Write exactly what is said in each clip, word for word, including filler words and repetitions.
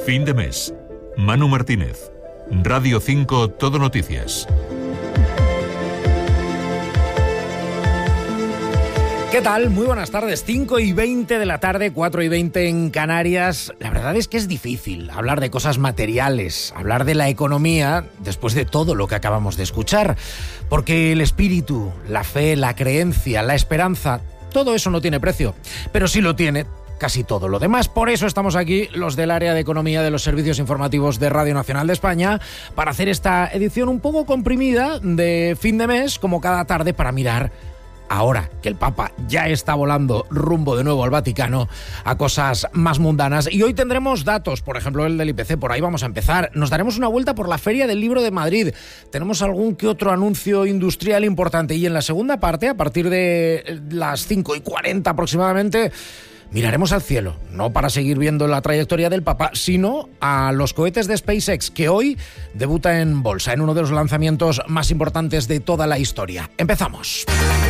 Fin de mes. Manu Martínez. Radio cinco Todo Noticias. ¿Qué tal? Muy buenas tardes. cinco y veinte de la tarde, cuatro y veinte en Canarias. La verdad es que es difícil hablar de cosas materiales, hablar de la economía después de todo lo que acabamos de escuchar. Porque el espíritu, la fe, la creencia, la esperanza, todo eso no tiene precio. Pero sí lo tiene casi todo lo demás. Por eso estamos aquí, los del área de economía de los servicios informativos de Radio Nacional de España, para hacer esta edición un poco comprimida de fin de mes, como cada tarde, para mirar, ahora que el Papa ya está volando rumbo de nuevo al Vaticano, a cosas más mundanas. Y hoy tendremos datos, por ejemplo el del I P C, por ahí vamos a empezar. Nos daremos una vuelta por la Feria del Libro de Madrid. Tenemos algún que otro anuncio industrial importante. Y en la segunda parte, a partir de las cinco y cuarenta aproximadamente, miraremos al cielo, no para seguir viendo la trayectoria del Papa, sino a los cohetes de SpaceX, que hoy debuta en bolsa, en uno de los lanzamientos más importantes de toda la historia. Empezamos.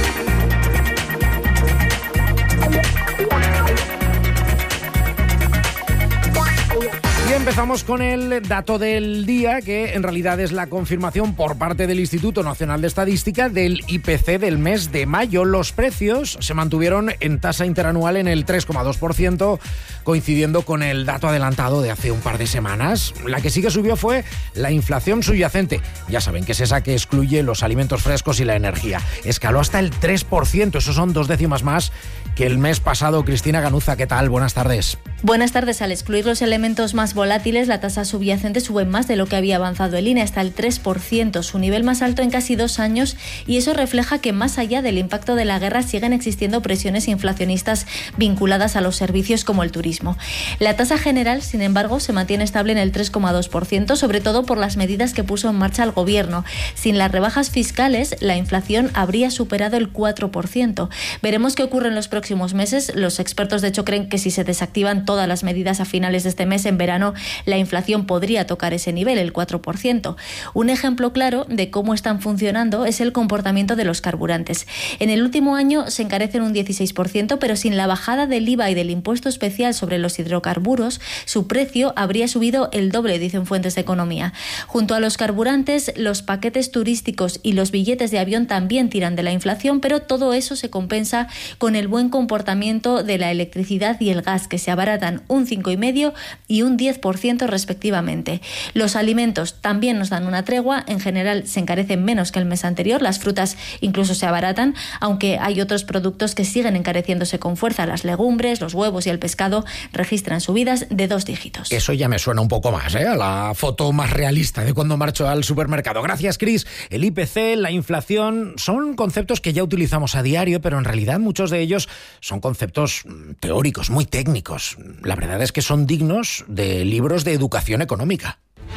Y empezamos con el dato del día, que en realidad es la confirmación por parte del Instituto Nacional de Estadística del I P C del mes de mayo. Los precios se mantuvieron en tasa interanual en el tres coma dos por ciento, coincidiendo con el dato adelantado de hace un par de semanas. La que sí que subió fue la inflación subyacente. Ya saben que es esa que excluye los alimentos frescos y la energía. Escaló hasta el tres por ciento, eso son dos décimas más que el mes pasado. Cristina Ganuza, ¿qué tal? Buenas tardes. Buenas tardes. Al excluir los elementos más volátiles, la tasa subyacente sube más de lo que había avanzado el I N E, hasta el tres por ciento, su nivel más alto en casi dos años, y eso refleja que más allá del impacto de la guerra siguen existiendo presiones inflacionistas vinculadas a los servicios como el turismo. La tasa general, sin embargo, se mantiene estable en el tres coma dos por ciento, sobre todo por las medidas que puso en marcha el gobierno. Sin las rebajas fiscales, la inflación habría superado el cuatro por ciento. Veremos qué ocurre en los próximos meses. Los expertos, de hecho, creen que si se desactivan todas las medidas a finales de este mes, en verano, la inflación podría tocar ese nivel, el cuatro por ciento. Un ejemplo claro de cómo están funcionando es el comportamiento de los carburantes. En el último año se encarecen un dieciséis por ciento, pero sin la bajada del I V A y del impuesto especial sobre los hidrocarburos, su precio habría subido el doble, dicen fuentes de economía. Junto a los carburantes, los paquetes turísticos y los billetes de avión también tiran de la inflación, pero todo eso se compensa con el buen comportamiento de la electricidad y el gas, que se abaratan un cinco coma cinco por ciento y un diez por ciento respectivamente. Los alimentos también nos dan una tregua, en general se encarecen menos que el mes anterior, las frutas incluso se abaratan, aunque hay otros productos que siguen encareciéndose con fuerza. Las legumbres, los huevos y el pescado registran subidas de dos dígitos. Eso ya me suena un poco más, ¿eh? A la foto más realista de cuando marcho al supermercado. Gracias, Cris. El I P C, la inflación, son conceptos que ya utilizamos a diario, pero en realidad muchos de ellos son conceptos teóricos, muy técnicos. La verdad es que son dignos de libros de educación económica.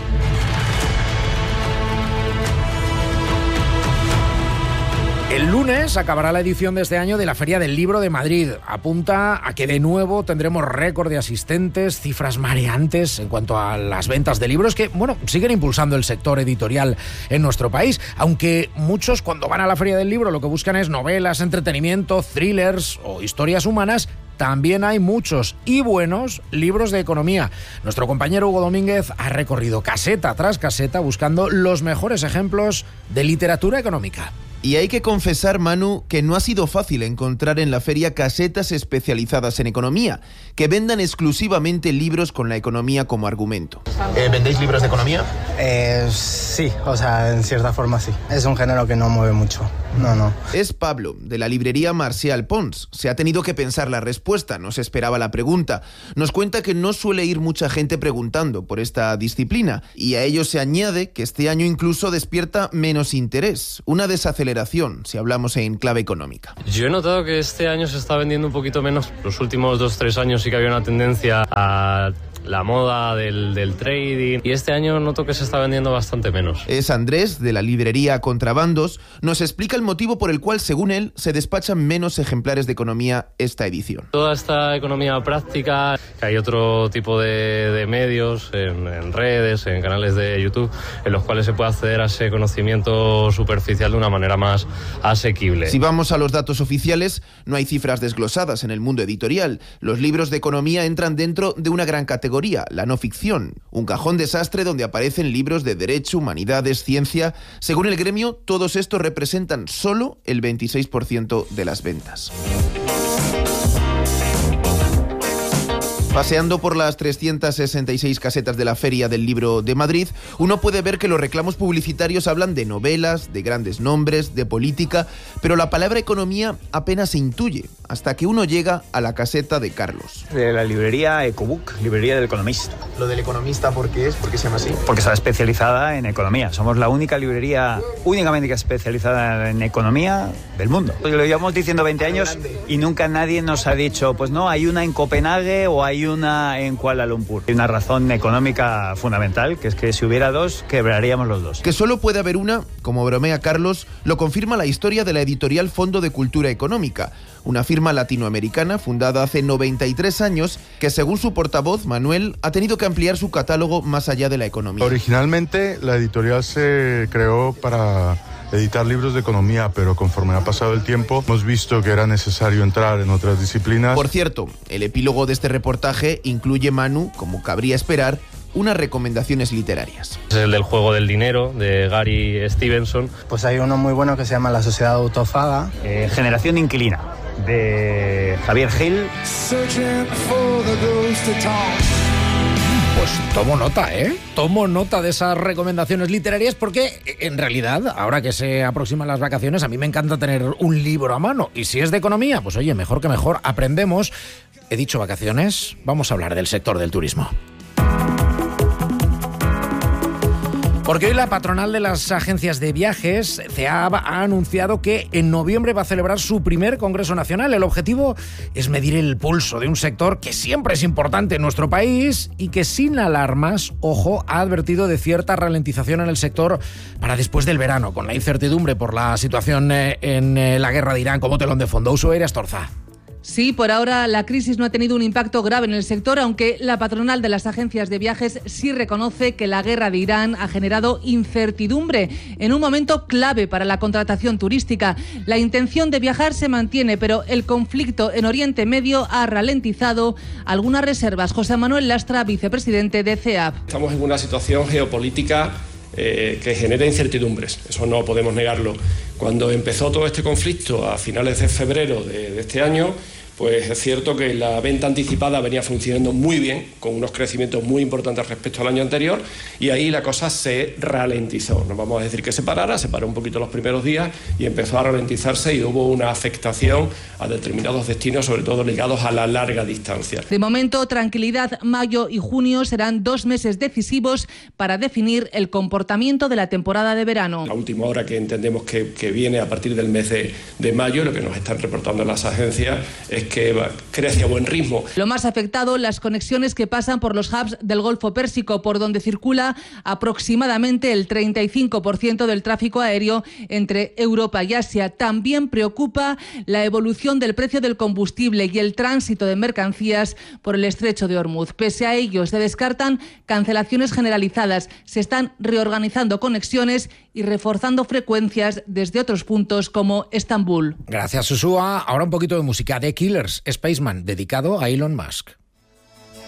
El lunes acabará la edición de este año de la Feria del Libro de Madrid. Apunta a que de nuevo tendremos récord de asistentes, cifras mareantes en cuanto a las ventas de libros que, bueno, siguen impulsando el sector editorial en nuestro país, aunque muchos cuando van a la Feria del Libro lo que buscan es novelas, entretenimiento, thrillers o historias humanas. También hay muchos y buenos libros de economía. Nuestro compañero Hugo Domínguez ha recorrido caseta tras caseta buscando los mejores ejemplos de literatura económica. Y hay que confesar, Manu, que no ha sido fácil encontrar en la feria casetas especializadas en economía, que vendan exclusivamente libros con la economía como argumento. Eh, ¿Vendéis libros de economía? Eh, sí, o sea, en cierta forma sí. Es un género que no mueve mucho. No, no. Es Pablo, de la librería Marcial Pons. Se ha tenido que pensar la respuesta, no se esperaba la pregunta. Nos cuenta que no suele ir mucha gente preguntando por esta disciplina, y a ello se añade que este año incluso despierta menos interés, una desaceleración si hablamos en clave económica. Yo he notado que este año se está vendiendo un poquito menos. Los últimos dos, tres años sí que había una tendencia a la moda del, del trading, y este año noto que se está vendiendo bastante menos. Es Andrés, de la librería Contrabandos, nos explica el motivo por el cual, según él, se despachan menos ejemplares de economía esta edición. Toda esta economía práctica, que hay otro tipo de, de medios, en, en redes, en canales de YouTube, en los cuales se puede acceder a ese conocimiento superficial de una manera más asequible. Si vamos a los datos oficiales, no hay cifras desglosadas en el mundo editorial. Los libros de economía entran dentro de una gran categoría categoría, la no ficción, un cajón desastre donde aparecen libros de derecho, humanidades, ciencia. Según el gremio, todos estos representan solo el veintiséis por ciento de las ventas. Paseando por las trescientas sesenta y seis casetas de la Feria del Libro de Madrid, uno puede ver que los reclamos publicitarios hablan de novelas, de grandes nombres, de política, pero la palabra economía apenas se intuye, hasta que uno llega a la caseta de Carlos. De la librería Ecobook, librería del economista. Lo del economista, ¿por qué es? ¿Por qué se llama así? Porque está especializada en economía. Somos la única librería únicamente especializada en economía del mundo. Lo llevamos diciendo veinte años y nunca nadie nos ha dicho, pues no, hay una en Copenhague o hay una en Kuala Lumpur. Hay una razón económica fundamental, que es que si hubiera dos, quebraríamos los dos. Que solo puede haber una, como bromea Carlos, lo confirma la historia de la editorial Fondo de Cultura Económica, una firma latinoamericana fundada hace noventa y tres años que, según su portavoz, Manuel, ha tenido que ampliar su catálogo más allá de la economía. Originalmente la editorial se creó para editar libros de economía, pero conforme ha pasado el tiempo hemos visto que era necesario entrar en otras disciplinas. Por cierto, el epílogo de este reportaje incluye, Manu, como cabría esperar, unas recomendaciones literarias. Es el del juego del dinero, de Gary Stevenson. Pues hay uno muy bueno que se llama La sociedad autofaga. Eh, Generación inquilina, de Javier Gil. Pues tomo nota, ¿eh? Tomo nota de esas recomendaciones literarias porque, en realidad, ahora que se aproximan las vacaciones, a mí me encanta tener un libro a mano. Y si es de economía, pues oye, mejor que mejor, aprendemos. He dicho vacaciones, vamos a hablar del sector del turismo. Porque hoy la patronal de las agencias de viajes, CEAB, ha anunciado que en noviembre va a celebrar su primer Congreso Nacional. El objetivo es medir el pulso de un sector que siempre es importante en nuestro país y que, sin alarmas, ojo, ha advertido de cierta ralentización en el sector para después del verano, con la incertidumbre por la situación en la guerra de Irán como telón de fondo. Usuaria Astorza. Sí, por ahora la crisis no ha tenido un impacto grave en el sector, aunque la patronal de las agencias de viajes sí reconoce que la guerra de Irán ha generado incertidumbre en un momento clave para la contratación turística. La intención de viajar se mantiene, pero el conflicto en Oriente Medio ha ralentizado algunas reservas. José Manuel Lastra, vicepresidente de CEAB. Estamos en una situación geopolítica Eh, que genera incertidumbres, eso no podemos negarlo. Cuando empezó todo este conflicto a finales de febrero de, de este año, pues es cierto que la venta anticipada venía funcionando muy bien, con unos crecimientos muy importantes respecto al año anterior, y ahí la cosa se ralentizó. No vamos a decir que se parara, se paró un poquito los primeros días y empezó a ralentizarse y hubo una afectación a determinados destinos, sobre todo ligados a la larga distancia. De momento, tranquilidad. Mayo y junio serán dos meses decisivos para definir el comportamiento de la temporada de verano. La última hora que entendemos que, que viene a partir del mes de, de mayo, lo que nos están reportando las agencias es que crece a buen ritmo. Lo más afectado, las conexiones que pasan por los hubs del Golfo Pérsico, por donde circula aproximadamente el treinta y cinco por ciento del tráfico aéreo entre Europa y Asia. También preocupa la evolución del precio del combustible y el tránsito de mercancías por el estrecho de Hormuz. Pese a ello, se descartan cancelaciones generalizadas. Se están reorganizando conexiones y reforzando frecuencias desde otros puntos como Estambul. Gracias, Susúa. Ahora un poquito de música de Killers, Spaceman, dedicado a Elon Musk.